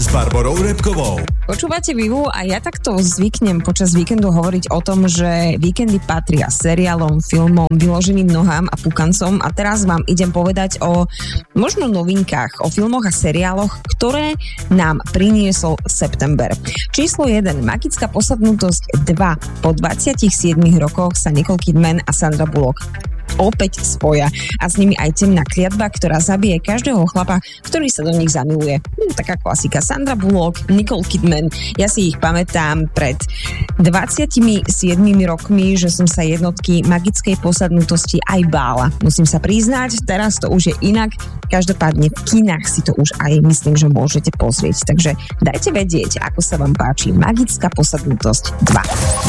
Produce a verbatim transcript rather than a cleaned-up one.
Barborou Repkovou. Počúvate Vivu a ja takto zvyknem počas víkendu hovoriť o tom, že víkendy patria seriálom, filmom, vyloženým nohám a pukancom a teraz vám idem povedať o možno novinkách, o filmoch a seriáloch, ktoré nám priniesol september. Číslo jeden. Magická posadnutosť dva. Po dvadsiatich siedmich rokoch sa Nicole Kidman a Sandra Bullock opäť spoja a s nimi aj temná kliatba, ktorá zabije každého chlapa, ktorý sa do nich zamiluje. Hm, taká klasika. Sandra Bullock, Nicole Kidman. Ja si ich pamätám pred dvadsiatimi siedmimi rokmi, že som sa jednotky magickej posadnutosti aj bála. Musím sa priznať, teraz to už je inak. Každopádne v kinách si to už aj myslím, že môžete pozrieť. Takže dajte vedieť, ako sa vám páči Magická posadnutosť dva.